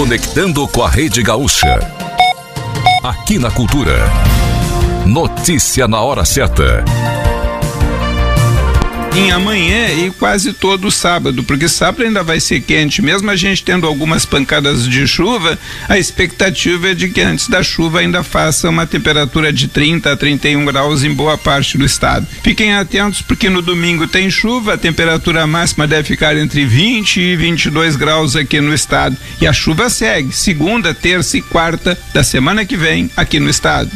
Conectando com a Rede Gaúcha. Aqui na Cultura. Notícia na hora certa. Em amanhã e quase todo sábado, porque sábado ainda vai ser quente, mesmo a gente tendo algumas pancadas de chuva, a expectativa é de que antes da chuva ainda faça uma temperatura de 30 a 31 graus em boa parte do estado. Fiquem atentos porque no domingo tem chuva, a temperatura máxima deve ficar entre 20 e 22 graus aqui no estado. E a chuva segue segunda, terça e quarta da semana que vem aqui no estado.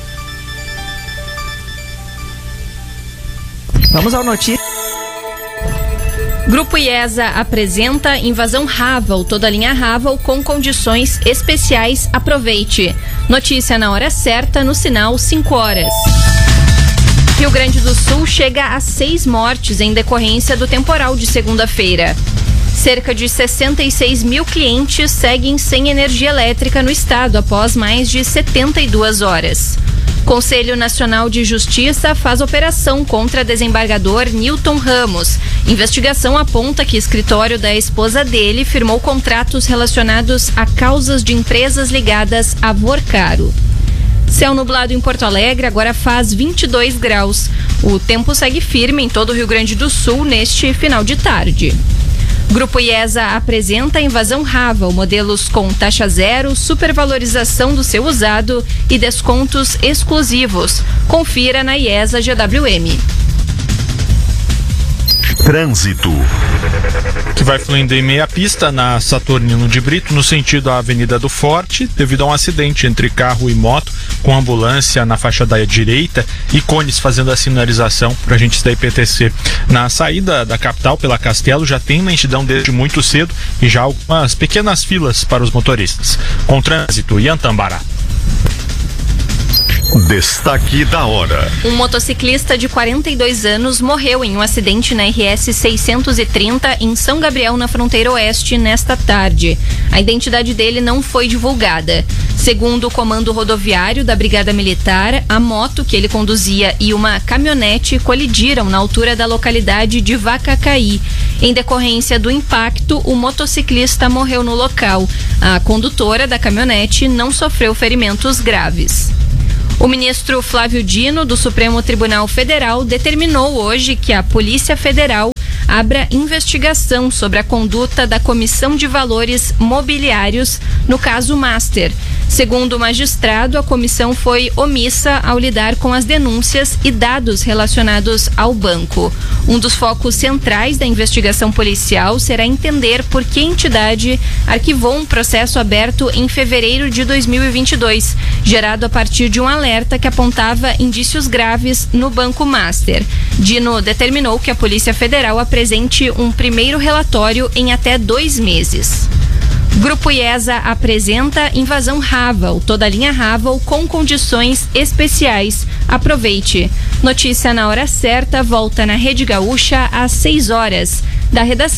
Vamos ao notícia. Grupo IESA apresenta invasão Raval, toda a linha Raval com condições especiais. Aproveite. Notícia na hora certa, no sinal 5 horas. Rio Grande do Sul chega a 6 mortes em decorrência do temporal de segunda-feira. Cerca de 66 mil clientes seguem sem energia elétrica no estado após mais de 72 horas. Conselho Nacional de Justiça faz operação contra desembargador Nilton Ramos. Investigação aponta que o escritório da esposa dele firmou contratos relacionados a causas de empresas ligadas a Vorcaro. Céu nublado em Porto Alegre, agora faz 22 graus. O tempo segue firme em todo o Rio Grande do Sul neste final de tarde. Grupo IESA apresenta invasão Raval, modelos com taxa zero, supervalorização do seu usado e descontos exclusivos. Confira na IESA GWM. Trânsito. Que vai fluindo em meia pista na Saturnino de Brito, no sentido à Avenida do Forte, devido a um acidente entre carro e moto, com ambulância na faixa da direita e cones fazendo a sinalização para agentes da IPTC. Na saída da capital pela Castelo já tem lentidão desde muito cedo e já algumas pequenas filas para os motoristas. Com trânsito e Antambará. Destaque da hora. Um motociclista de 42 anos morreu em um acidente na RS 630 em São Gabriel, na fronteira oeste, nesta tarde. A identidade dele não foi divulgada. Segundo o comando rodoviário da Brigada Militar, a moto que ele conduzia e uma caminhonete colidiram na altura da localidade de Vacacaí. Em decorrência do impacto, o motociclista morreu no local. A condutora da caminhonete não sofreu ferimentos graves. O ministro Flávio Dino, do Supremo Tribunal Federal, determinou hoje que a Polícia Federal abra investigação sobre a conduta da Comissão de Valores Mobiliários no caso Master. Segundo o magistrado, a comissão foi omissa ao lidar com as denúncias e dados relacionados ao banco. Um dos focos centrais da investigação policial será entender por que a entidade arquivou um processo aberto em fevereiro de 2022, gerado a partir de um alerta que apontava indícios graves no Banco Master. Dino determinou que a Polícia Federal apresente um primeiro relatório em até 2 meses. Grupo IESA apresenta invasão Raval, toda a linha Raval com condições especiais. Aproveite. Notícia na hora certa volta na Rede Gaúcha às 6 horas. Da redação